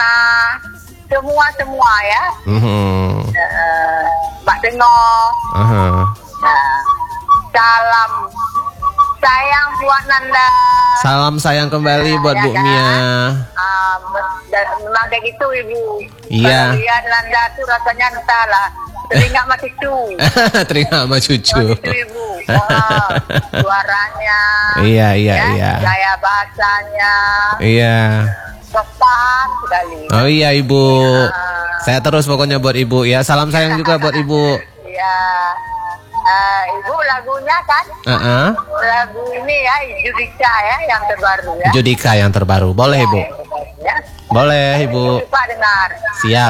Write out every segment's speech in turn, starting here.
semua ya. Mbak Tengok. Salam sayang buat Nanda. Salam sayang kembali buat Bu Mia. Memang kayak gitu Ibu. Iya. Kalau lihat Nanda tuh rasanya entahlah. Teringat sama cucu. Teringat sama cucu. Ibu. Suaranya. Iya. Gaya bahasanya. Iya. Sopan sekali. Oh iya Ibu. Saya terus pokoknya buat Ibu ya. Salam sayang juga buat Ibu. Iya. Ibu lagunya kan? Lagu ini ya, Judika ya, yang terbaru ya. Judika yang terbaru. Boleh Ibu? Ya. Boleh Ibu. Lupa dengar. Siap.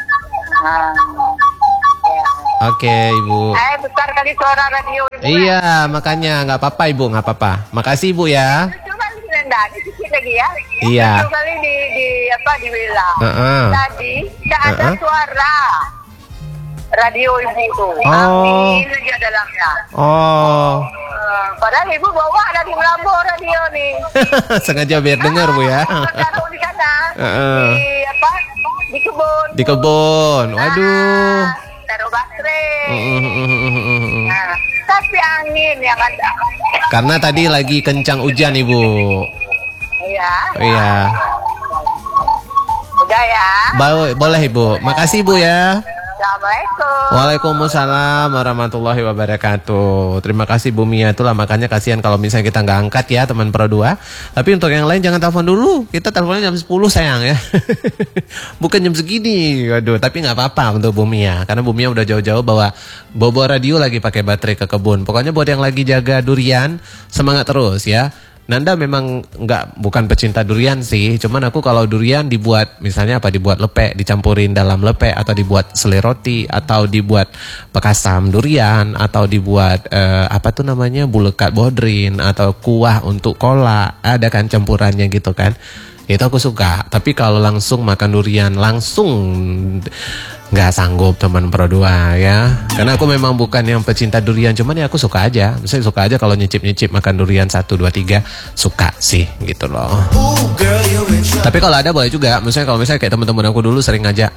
Oke Ibu. Besar kali suara radio Ibu. Iya, makanya nggak apa-apa Ibu, nggak apa-apa. Makasih Ibu ya. Cuma sedikit lagi ya. Iya. Itu kali di Wela. Tadi nggak ada suara radio Ibu tuh. Angin aja dalamnya. Padahal Ibu bawa dari Melambo radio nih. Sengaja biar dengar Bu ya. Taruh di sana. Di kebun. Di kebun. Waduh. Taruh baterai. Tapi angin yang ada. Karena tadi lagi kencang hujan Ibu. Iya. Udah ya. Boleh Ibu. Makasih Bu ya. Assalamualaikum. Waalaikumsalam warahmatullahi wabarakatuh. Terima kasih Bu Mia. Itulah makanya kasihan kalau misalnya kita nggak angkat ya teman Pro 2. Tapi untuk yang lain jangan telepon dulu. Kita teleponnya jam 10 sayang ya. Bukan jam segini. Waduh, tapi nggak apa-apa untuk Bu Mia. Karena Bu Mia udah jauh-jauh bawa radio lagi pakai baterai ke kebun. Pokoknya buat yang lagi jaga durian, semangat terus ya. Nanda memang bukan pecinta durian sih, cuman aku kalau durian dibuat misalnya dibuat lepek, dicampurin dalam lepek atau dibuat selai roti atau dibuat pekasam durian atau dibuat bulekat bodrin atau kuah untuk kolak, ada kan campurannya gitu kan. Itu aku suka, tapi kalau langsung makan durian langsung nggak sanggup teman Pro 2 ya. Karena aku memang bukan yang pecinta durian, cuman ya aku suka aja. Misalnya suka aja kalau nyicip-nyicip makan durian 1, 2, 3, suka sih gitu loh. Tapi kalau ada boleh juga. Misalnya kayak teman-teman aku dulu sering ngajak,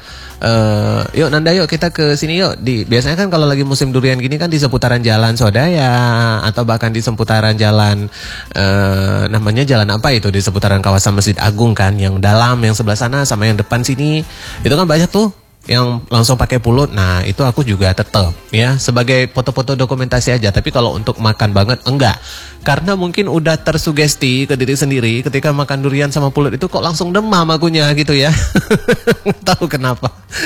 yuk Nanda yuk kita ke sini yuk. Biasanya kan kalau lagi musim durian gini kan di seputaran Jalan Sodaya atau bahkan di seputaran jalan namanya jalan apa itu, di seputaran kawasan Masjid Agung kan, yang dalam, yang sebelah sana sama yang depan sini. Itu kan banyak tuh yang langsung pakai pulut. Nah itu aku juga tetap ya sebagai foto-foto dokumentasi aja. Tapi kalau untuk makan banget enggak, karena mungkin udah tersugesti ke diri sendiri ketika makan durian sama pulut itu kok langsung demam akunya gitu ya. Nggak tahu kenapa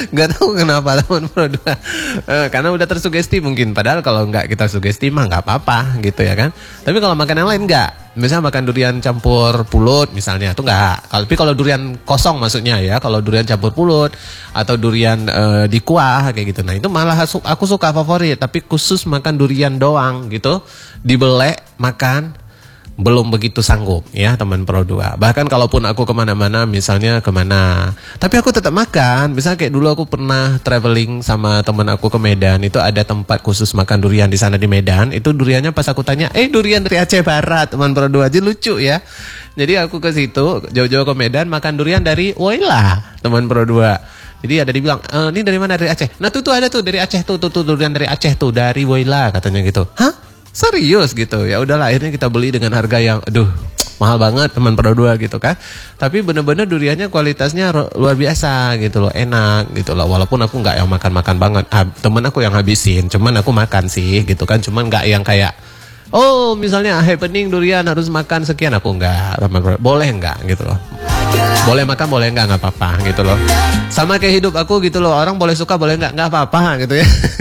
teman Pro 2. Karena udah tersugesti mungkin. Padahal kalau enggak kita sugesti mah nggak apa-apa gitu ya kan. Tapi kalau makan yang lain enggak. Misalnya makan durian campur pulut misalnya, itu enggak. Tapi kalau durian kosong maksudnya ya, kalau durian campur pulut atau durian di kuah kayak gitu. Nah itu malah aku suka favorit, tapi khusus makan durian doang gitu, dibelek makan, belum begitu sanggup ya teman Pro 2. Bahkan kalaupun aku kemana-mana, misalnya kemana, tapi aku tetap makan. Misalnya kayak dulu aku pernah traveling sama teman aku ke Medan, itu ada tempat khusus makan durian di sana di Medan. Itu duriannya pas aku tanya, durian dari Aceh Barat teman Pro 2 aja, lucu ya. Jadi aku ke situ jauh-jauh ke Medan makan durian dari Woyla teman Pro 2. Jadi ada dibilang, ini dari mana? Dari Aceh. Nah tuh ada tuh dari Aceh tuh durian dari Aceh tuh, dari Woyla katanya gitu. Hah? Serius gitu. Ya udahlah akhirnya kita beli dengan harga yang mahal banget teman Pro 2 gitu kan. Tapi bener-bener duriannya kualitasnya luar biasa gitu loh, enak gitu loh. Walaupun aku nggak yang makan-makan banget. Temen aku yang habisin, cuman aku makan sih gitu kan. Cuman nggak yang kayak misalnya happening durian harus makan sekian, aku nggak. Boleh nggak gitu loh. Boleh makan, boleh nggak apa-apa gitu loh. Sama kayak hidup aku gitu loh. Orang boleh suka, boleh nggak apa-apa gitu ya.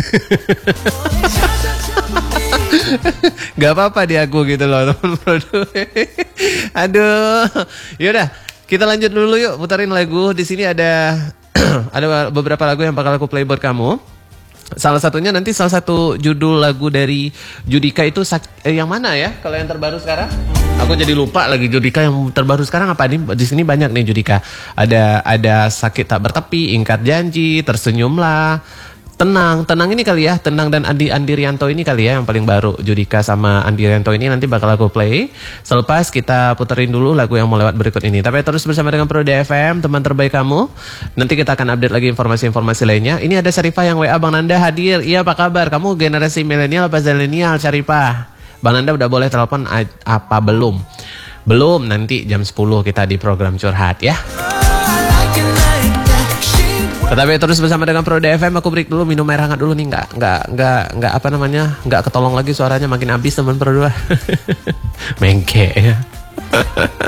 Gak apa-apa di aku gitu loh teman Pro 2. Aduh. Yaudah, kita lanjut dulu yuk, putarin lagu. Di sini ada ada beberapa lagu yang bakal aku play buat kamu. Salah satunya nanti salah satu judul lagu dari Judika itu yang mana ya? Kalau yang terbaru sekarang? Aku jadi lupa lagi Judika yang terbaru sekarang apa nih? Di sini banyak nih Judika. Ada Sakit Tak Bertepi, Ingkar Janji, Tersenyumlah, Tenang ini kali ya, Tenang dan Andi Rianto ini kali ya yang paling baru. Judika sama Andi Rianto ini nanti bakal aku play. Selepas kita puterin dulu lagu yang mau lewat berikut ini. Tapi terus bersama dengan Pro DFM, teman terbaik kamu. Nanti kita akan update lagi informasi-informasi lainnya. Ini ada Syarifah yang WA Bang Nanda hadir. Iya, apa kabar? Kamu generasi milenial apa zilenial, Syarifah? Bang Nanda udah boleh telepon apa belum? Belum, nanti jam 10 kita di program curhat ya. Tetapi terus bersama dengan Pro DFM, aku break dulu, minum air hangat dulu nih, nggak apa namanya, nggak ketolong lagi suaranya, makin habis teman Pro 2. Mengke ya.